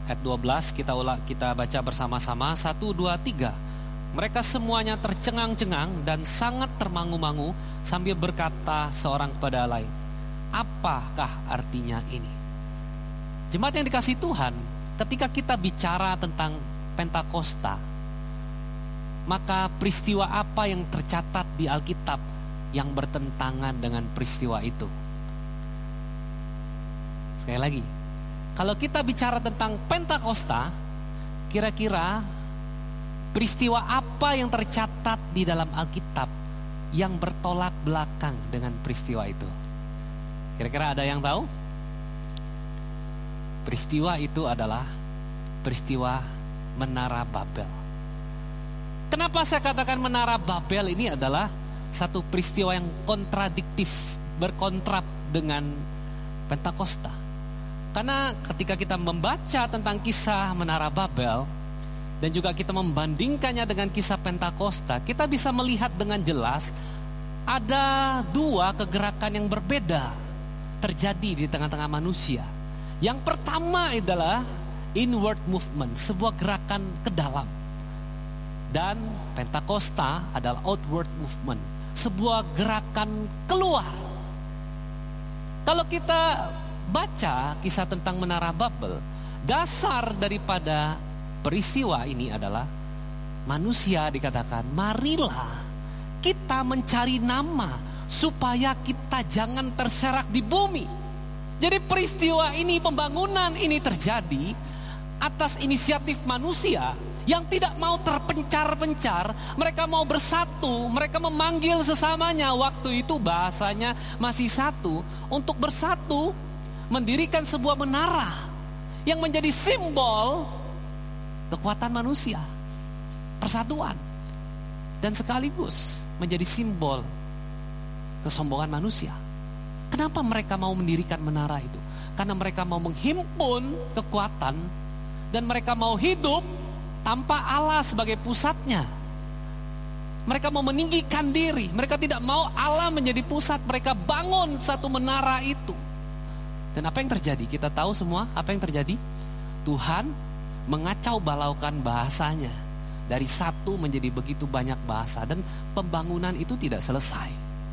ayat 12 kita baca bersama-sama. 1, 2, 3. Mereka semuanya tercengang-cengang dan sangat termangu-mangu sambil berkata seorang kepada lain, apakah artinya ini? Jemaat yang dikasihi Tuhan, ketika kita bicara tentang Pentakosta, maka peristiwa apa yang tercatat di Alkitab yang bertentangan dengan peristiwa itu? Sekali lagi, kalau kita bicara tentang Pentakosta, kira-kira peristiwa apa yang tercatat di dalam Alkitab yang bertolak belakang dengan peristiwa itu? Kira-kira ada yang tahu? Peristiwa itu adalah peristiwa Menara Babel. Kenapa saya katakan Menara Babel ini adalah satu peristiwa yang kontradiktif, berkontrap dengan Pentakosta? Karena ketika kita membaca tentang kisah Menara Babel dan juga kita membandingkannya dengan kisah Pentakosta, kita bisa melihat dengan jelas ada dua kegerakan yang berbeda terjadi di tengah-tengah manusia. Yang pertama adalah inward movement, sebuah gerakan ke dalam. Dan Pentakosta adalah outward movement, sebuah gerakan keluar. Kalau kita baca kisah tentang Menara Babel, dasar daripada peristiwa ini adalah manusia dikatakan, marilah kita mencari nama supaya kita jangan terserak di bumi. Jadi peristiwa ini, pembangunan ini terjadi atas inisiatif manusia yang tidak mau terpencar-pencar. Mereka mau bersatu, mereka memanggil sesamanya. Waktu itu bahasanya masih satu, untuk bersatu mendirikan sebuah menara yang menjadi simbol kekuatan manusia, persatuan, dan sekaligus menjadi simbol kesombongan manusia. Kenapa mereka mau mendirikan menara itu? Karena mereka mau menghimpun kekuatan dan mereka mau hidup tanpa Allah sebagai pusatnya. Mereka mau meninggikan diri, mereka tidak mau Allah menjadi pusat. Mereka bangun satu menara itu. Dan apa yang terjadi? Kita tahu semua apa yang terjadi. Tuhan mengacau balaukan bahasanya. Dari satu menjadi begitu banyak bahasa. Dan pembangunan itu tidak selesai.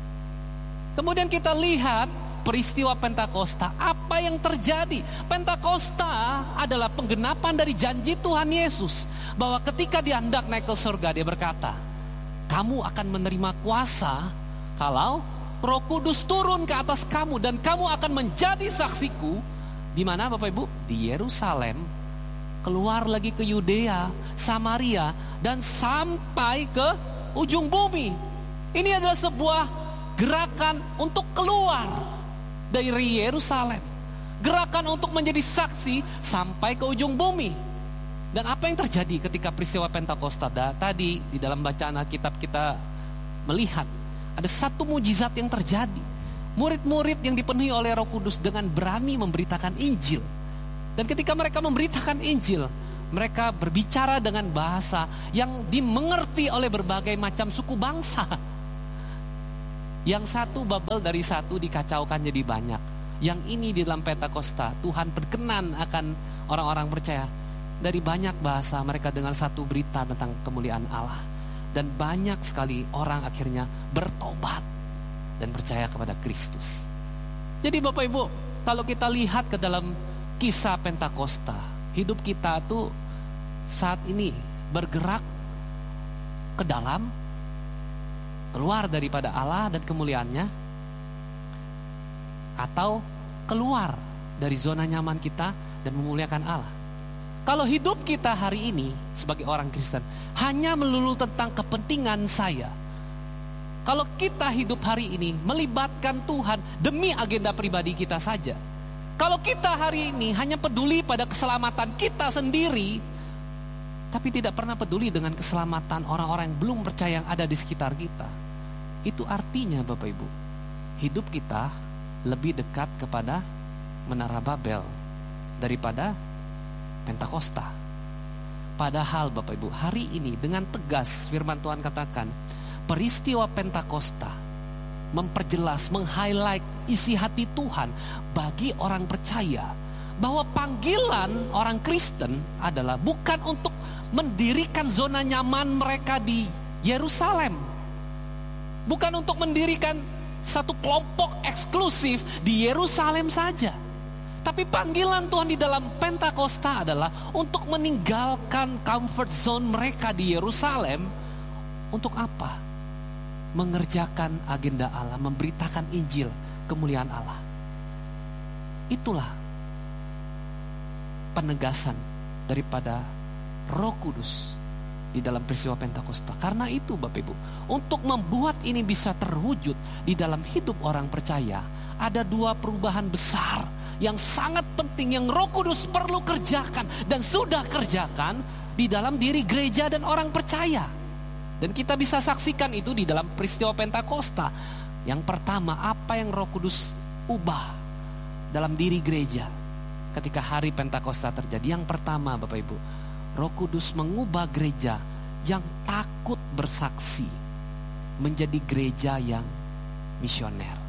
Kemudian kita lihat peristiwa Pentakosta. Apa yang terjadi? Pentakosta adalah penggenapan dari janji Tuhan Yesus. Bahwa ketika dia hendak naik ke surga, dia berkata, kamu akan menerima kuasa kalau Roh Kudus turun ke atas kamu dan kamu akan menjadi saksiku. Di mana Bapak Ibu? Di Yerusalem, keluar lagi ke Yudea, Samaria, dan sampai ke ujung bumi. Ini adalah sebuah gerakan untuk keluar dari Yerusalem. Gerakan untuk menjadi saksi sampai ke ujung bumi. Dan apa yang terjadi ketika peristiwa Pentakosta tadi di dalam bacaan Alkitab kita melihat ada satu mujizat yang terjadi. Murid-murid yang dipenuhi oleh Roh Kudus dengan berani memberitakan Injil. Dan ketika mereka memberitakan Injil, mereka berbicara dengan bahasa yang dimengerti oleh berbagai macam suku bangsa. Yang satu Babel dari satu dikacaukan jadi banyak. Yang ini di dalam Pentakosta, Tuhan berkenan akan orang-orang percaya. Dari banyak bahasa mereka dengar satu berita tentang kemuliaan Allah. Dan banyak sekali orang akhirnya bertobat dan percaya kepada Kristus. Jadi Bapak Ibu, kalau kita lihat ke dalam kisah Pentakosta, hidup kita tuh saat ini bergerak ke dalam, keluar daripada Allah dan kemuliaannya, atau keluar dari zona nyaman kita dan memuliakan Allah. Kalau hidup kita hari ini sebagai orang Kristen hanya melulu tentang kepentingan saya. Kalau kita hidup hari ini melibatkan Tuhan demi agenda pribadi kita saja. Kalau kita hari ini hanya peduli pada keselamatan kita sendiri, tapi tidak pernah peduli dengan keselamatan orang-orang yang belum percaya yang ada di sekitar kita, itu artinya Bapak Ibu, hidup kita lebih dekat kepada Menara Babel daripada Pentakosta. Padahal Bapak Ibu, hari ini dengan tegas firman Tuhan katakan, peristiwa Pentakosta memperjelas, meng-highlight isi hati Tuhan bagi orang percaya, bahwa panggilan orang Kristen adalah bukan untuk mendirikan zona nyaman mereka di Yerusalem. Bukan untuk mendirikan satu kelompok eksklusif di Yerusalem saja. Tapi panggilan Tuhan di dalam Pentakosta adalah untuk meninggalkan comfort zone mereka di Yerusalem. Untuk apa? Mengerjakan agenda Allah, memberitakan Injil kemuliaan Allah. Itulah penegasan daripada Roh Kudus di dalam peristiwa Pentakosta. Karena itu Bapak Ibu, untuk membuat ini bisa terwujud di dalam hidup orang percaya, ada dua perubahan besar yang sangat penting yang Roh Kudus perlu kerjakan dan sudah kerjakan di dalam diri gereja dan orang percaya. Dan kita bisa saksikan itu di dalam peristiwa Pentakosta. Yang pertama, apa yang Roh Kudus ubah dalam diri gereja ketika hari Pentakosta terjadi. Yang pertama Bapak Ibu, Roh Kudus mengubah gereja yang takut bersaksi menjadi gereja yang misioner.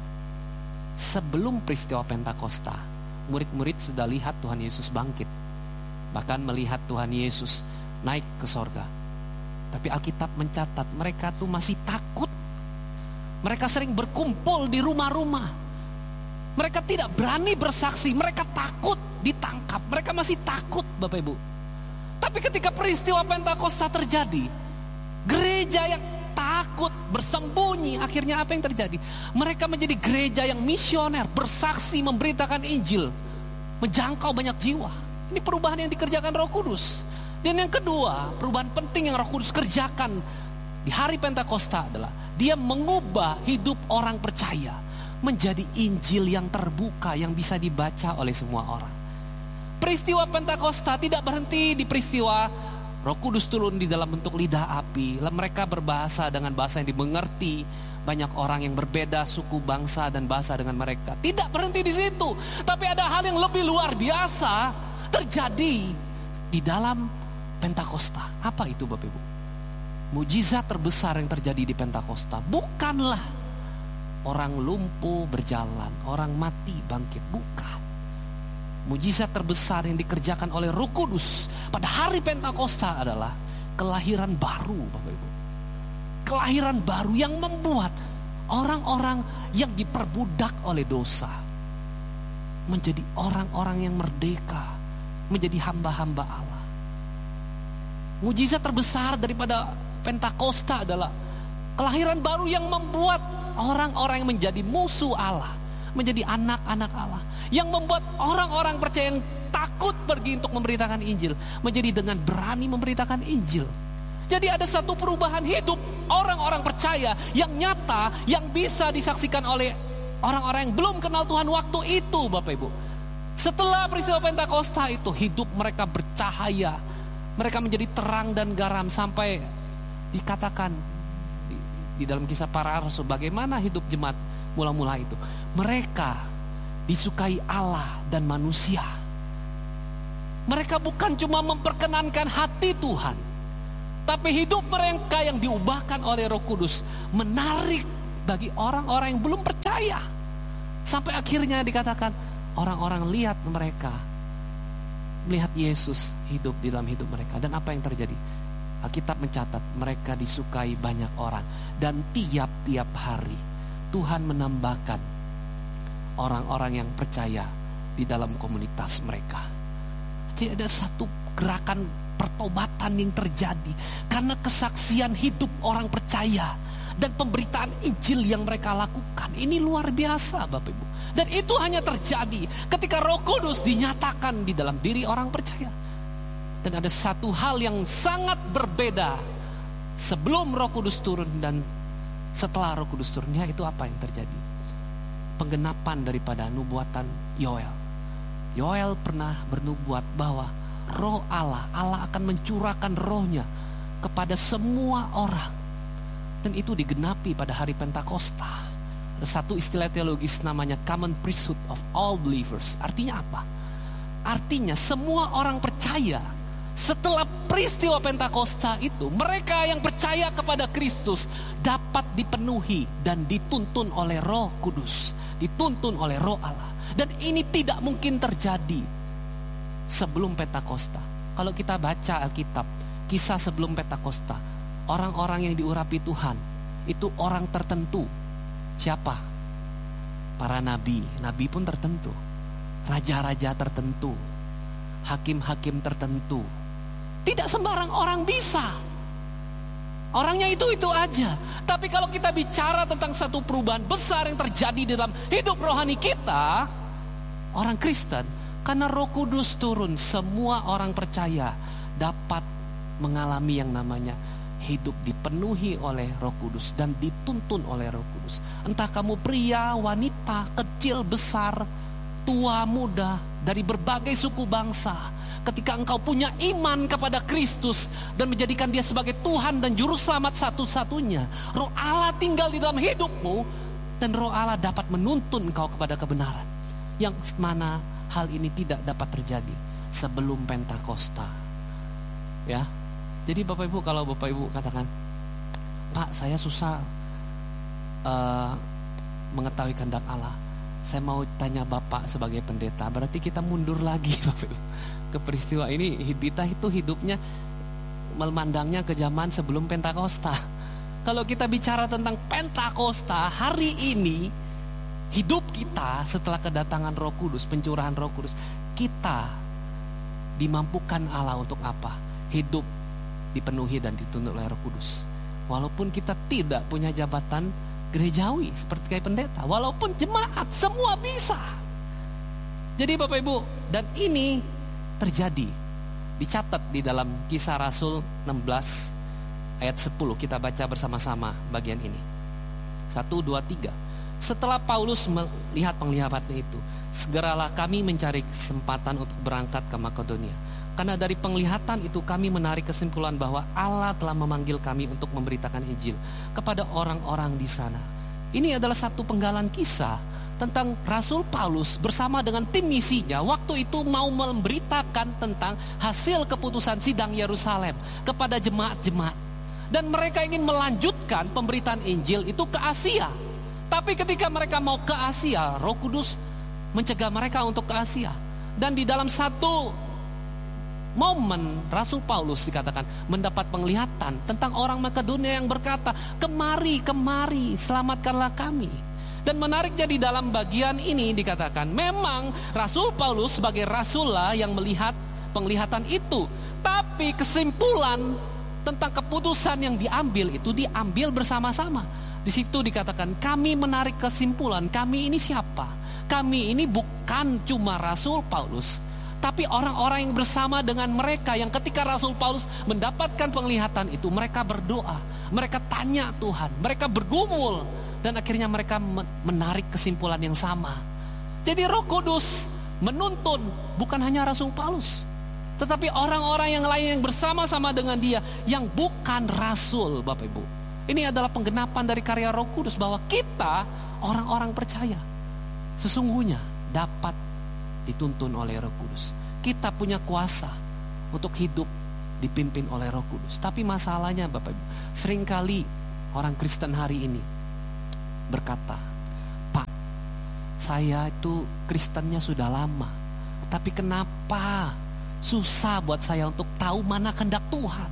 Sebelum peristiwa Pentakosta, murid-murid sudah lihat Tuhan Yesus bangkit, bahkan melihat Tuhan Yesus naik ke sorga. Tapi Alkitab mencatat mereka tuh masih takut. Mereka sering berkumpul di rumah-rumah. Mereka tidak berani bersaksi, mereka takut ditangkap. Mereka masih takut Bapak Ibu. Tapi ketika peristiwa Pentakosta terjadi, gereja yang takut bersembunyi, akhirnya apa yang terjadi? Mereka menjadi gereja yang misioner, bersaksi, memberitakan Injil, menjangkau banyak jiwa. Ini perubahan yang dikerjakan Roh Kudus. Dan yang kedua, perubahan penting yang Roh Kudus kerjakan di hari Pentakosta adalah Dia mengubah hidup orang percaya menjadi Injil yang terbuka, yang bisa dibaca oleh semua orang. Peristiwa Pentakosta tidak berhenti di peristiwa Roh Kudus turun di dalam bentuk lidah api. Mereka berbahasa dengan bahasa yang dimengerti. Banyak orang yang berbeda suku, bangsa, dan bahasa dengan mereka. Tidak berhenti di situ. Tapi ada hal yang lebih luar biasa terjadi di dalam Pentakosta. Apa itu Bapak Ibu? Mujizat terbesar yang terjadi di Pentakosta bukanlah orang lumpuh berjalan, orang mati bangkit. Bukan. Mujizat terbesar yang dikerjakan oleh Roh Kudus pada hari Pentakosta adalah kelahiran baru Bapak Ibu. Kelahiran baru yang membuat orang-orang yang diperbudak oleh dosa menjadi orang-orang yang merdeka, menjadi hamba-hamba Allah. Mujizat terbesar daripada Pentakosta adalah kelahiran baru yang membuat orang-orang yang menjadi musuh Allah menjadi anak-anak Allah, yang membuat orang-orang percaya yang takut pergi untuk memberitakan Injil menjadi dengan berani memberitakan Injil. Jadi ada satu perubahan hidup orang-orang percaya yang nyata, yang bisa disaksikan oleh orang-orang yang belum kenal Tuhan waktu itu Bapak Ibu. Setelah peristiwa Pentakosta itu, hidup mereka bercahaya, mereka menjadi terang dan garam, sampai dikatakan di dalam Kisah Para Rasul bagaimana hidup jemaat mula-mula itu. Mereka disukai Allah dan manusia. Mereka bukan cuma memperkenankan hati Tuhan, tapi hidup mereka yang diubahkan oleh Roh Kudus menarik bagi orang-orang yang belum percaya. Sampai akhirnya dikatakan orang-orang lihat mereka, melihat Yesus hidup di dalam hidup mereka. Dan apa yang terjadi? Alkitab mencatat mereka disukai banyak orang. Dan tiap-tiap hari Tuhan menambahkan orang-orang yang percaya di dalam komunitas mereka. Jadi ada satu gerakan pertobatan yang terjadi karena kesaksian hidup orang percaya dan pemberitaan Injil yang mereka lakukan. Ini luar biasa Bapak Ibu. Dan itu hanya terjadi ketika Roh Kudus dinyatakan di dalam diri orang percaya. Dan ada satu hal yang sangat berbeda sebelum Roh Kudus turun dan setelah Roh Kudus turun. Itu apa yang terjadi? Penggenapan daripada nubuatan Yoel. Yoel pernah bernubuat bahwa Roh Allah akan mencurahkan rohnya kepada semua orang. Dan itu digenapi pada hari Pentakosta. Ada satu istilah teologis namanya common priesthood of all believers. Artinya apa? Artinya semua orang percaya setelah peristiwa Pentakosta itu, mereka yang percaya kepada Kristus dapat dipenuhi dan dituntun oleh Roh Kudus, dituntun oleh Roh Allah. Dan ini tidak mungkin terjadi sebelum Pentakosta. Kalau kita baca Alkitab, kisah sebelum Pentakosta, orang-orang yang diurapi Tuhan itu orang tertentu. Siapa? Para nabi. Nabi pun tertentu, raja-raja tertentu, hakim-hakim tertentu. Tidak sembarang orang bisa. Orangnya itu aja. Tapi kalau kita bicara tentang satu perubahan besar yang terjadi di dalam hidup rohani kita, orang Kristen, karena Roh Kudus turun, semua orang percaya dapat mengalami yang namanya hidup dipenuhi oleh Roh Kudus dan dituntun oleh Roh Kudus. Entah kamu pria, wanita, kecil, besar, tua, muda, dari berbagai suku bangsa. Ketika engkau punya iman kepada Kristus dan menjadikan Dia sebagai Tuhan dan Juru Selamat satu-satunya, Roh Allah tinggal di dalam hidupmu dan Roh Allah dapat menuntun engkau kepada kebenaran. Yang mana hal ini tidak dapat terjadi sebelum Pentakosta. Ya. Jadi Bapak Ibu, kalau Bapak Ibu katakan, Pak, saya susah mengetahui kehendak Allah, saya mau tanya Bapak sebagai pendeta. Berarti kita mundur lagi Bapak Ibu ke peristiwa ini. Kita itu hidupnya memandangnya ke zaman sebelum Pentakosta. Kalau kita bicara tentang Pentakosta, hari ini hidup kita setelah kedatangan Roh Kudus, pencurahan Roh Kudus, kita dimampukan Allah untuk apa? Hidup dipenuhi dan dituntun oleh Roh Kudus. Walaupun kita tidak punya jabatan gerejawi seperti kayak pendeta, walaupun jemaat, semua bisa. Jadi Bapak Ibu, dan ini terjadi, dicatat di dalam Kisah Rasul 16 ayat 10. Kita baca bersama-sama bagian ini. 1, 2, 3. Setelah Paulus melihat penglihatannya itu, segeralah kami mencari kesempatan untuk berangkat ke Makedonia. Karena dari penglihatan itu kami menarik kesimpulan bahwa Allah telah memanggil kami untuk memberitakan Injil kepada orang-orang di sana. Ini adalah satu penggalan kisah tentang Rasul Paulus bersama dengan tim misinya waktu itu mau memberitakan tentang hasil keputusan sidang Yerusalem kepada jemaat-jemaat. Dan mereka ingin melanjutkan pemberitaan Injil itu ke Asia. Tapi ketika mereka mau ke Asia, Roh Kudus mencegah mereka untuk ke Asia. Dan di dalam satu momen Rasul Paulus dikatakan mendapat penglihatan tentang orang Makedonia yang berkata, kemari, selamatkanlah kami. Dan menariknya di dalam bagian ini dikatakan, memang Rasul Paulus sebagai rasul lah yang melihat penglihatan itu. Tapi kesimpulan tentang keputusan yang diambil itu diambil bersama-sama. Di situ dikatakan, kami menarik kesimpulan, kami ini siapa? Kami ini bukan cuma Rasul Paulus, tapi orang-orang yang bersama dengan mereka yang ketika Rasul Paulus mendapatkan penglihatan itu, mereka berdoa, mereka tanya Tuhan, mereka bergumul, dan akhirnya mereka menarik kesimpulan yang sama. Jadi Roh Kudus menuntun bukan hanya Rasul Paulus, tetapi orang-orang yang lain yang bersama-sama dengan dia yang bukan rasul, Bapak Ibu. Ini adalah penggenapan dari karya Roh Kudus bahwa kita orang-orang percaya sesungguhnya dapat dituntun oleh Roh Kudus. Kita punya kuasa untuk hidup dipimpin oleh Roh Kudus. Tapi masalahnya Bapak Ibu, seringkali orang Kristen hari ini berkata, Pak, saya itu Kristennya sudah lama, tapi kenapa susah buat saya untuk tahu mana kehendak Tuhan?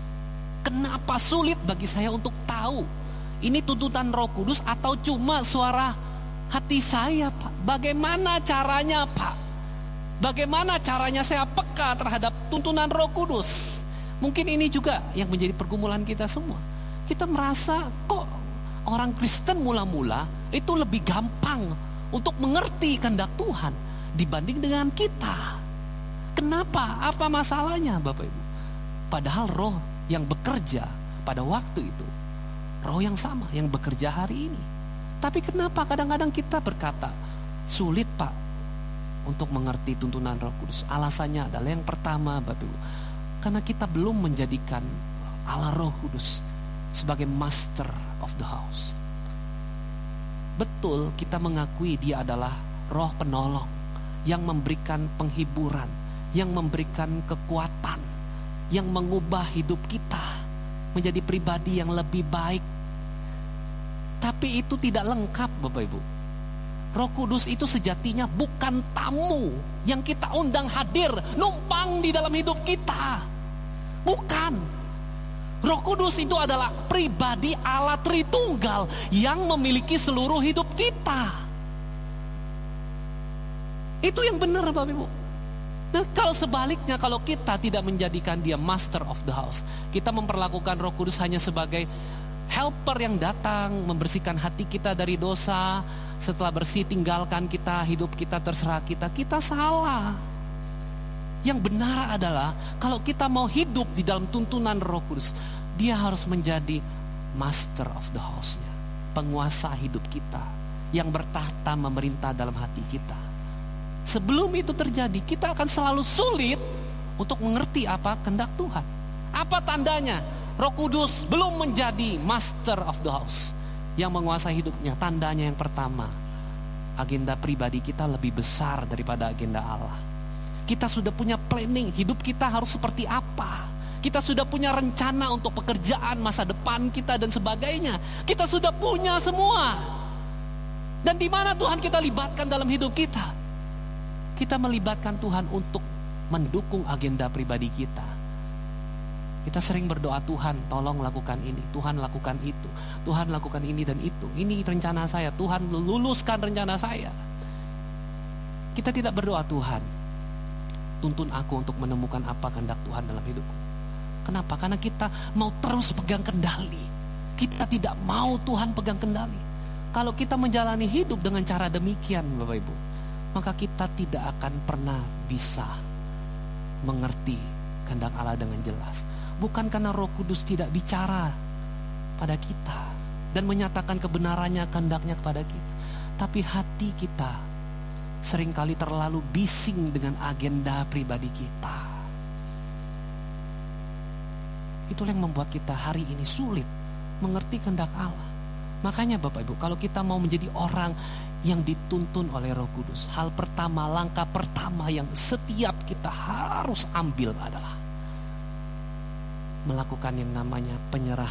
Kenapa sulit bagi saya untuk tahu ini tuntutan Roh Kudus atau cuma suara hati saya, Pak? Bagaimana caranya, Pak? Bagaimana caranya saya peka terhadap tuntunan Roh Kudus? Mungkin ini juga yang menjadi pergumulan kita semua. Kita merasa kok orang Kristen mula-mula itu lebih gampang untuk mengerti kehendak Tuhan dibanding dengan kita. Kenapa? Apa masalahnya, Bapak Ibu? Padahal roh yang bekerja pada waktu itu, roh yang sama yang bekerja hari ini. Tapi kenapa kadang-kadang kita berkata, sulit Pak untuk mengerti tuntunan Roh Kudus? Alasannya adalah yang pertama, Bapak Ibu, karena kita belum menjadikan Allah Roh Kudus sebagai master of the house. Betul, kita mengakui dia adalah roh penolong yang memberikan penghiburan, yang memberikan kekuatan, yang mengubah hidup kita menjadi pribadi yang lebih baik. Tapi itu tidak lengkap, Bapak Ibu. Roh Kudus itu sejatinya bukan tamu yang kita undang hadir, numpang di dalam hidup kita. Bukan. Roh Kudus itu adalah pribadi Allah Tritunggal yang memiliki seluruh hidup kita. Itu yang benar Bapak Ibu. Nah, kalau sebaliknya, kalau kita tidak menjadikan dia master of the house, kita memperlakukan Roh Kudus hanya sebagai helper yang datang membersihkan hati kita dari dosa. Setelah bersih tinggalkan kita, hidup kita terserah kita. Kita salah. Yang benar adalah kalau kita mau hidup di dalam tuntunan Roh Kudus, dia harus menjadi master of the house-nya, penguasa hidup kita yang bertahta memerintah dalam hati kita. Sebelum itu terjadi, kita akan selalu sulit untuk mengerti apa kehendak Tuhan. Apa tandanya Roh Kudus belum menjadi master of the house yang menguasai hidupnya? Tandanya yang pertama, agenda pribadi kita lebih besar daripada agenda Allah. Kita sudah punya planning, hidup kita harus seperti apa. Kita sudah punya rencana untuk pekerjaan, masa depan kita dan sebagainya. Kita sudah punya semua. Dan di mana Tuhan kita libatkan dalam hidup kita? Kita melibatkan Tuhan untuk mendukung agenda pribadi kita. Kita sering berdoa, Tuhan tolong lakukan ini, Tuhan lakukan itu, Tuhan lakukan ini dan itu. Ini rencana saya, Tuhan luluskan rencana saya. Kita tidak berdoa, Tuhan tuntun aku untuk menemukan apa kehendak Tuhan dalam hidupku. Kenapa? Karena kita mau terus pegang kendali. Kita tidak mau Tuhan pegang kendali. Kalau kita menjalani hidup dengan cara demikian Bapak Ibu, maka kita tidak akan pernah bisa mengerti kehendak Allah dengan jelas. Bukan karena Roh Kudus tidak bicara pada kita dan menyatakan kebenarannya, kehendaknya kepada kita, tapi hati kita seringkali terlalu bising dengan agenda pribadi kita. Itulah yang membuat kita hari ini sulit mengerti kehendak Allah. Makanya Bapak Ibu, kalau kita mau menjadi orang yang dituntun oleh Roh Kudus, hal pertama, langkah pertama yang setiap kita harus ambil adalah melakukan yang namanya penyerahan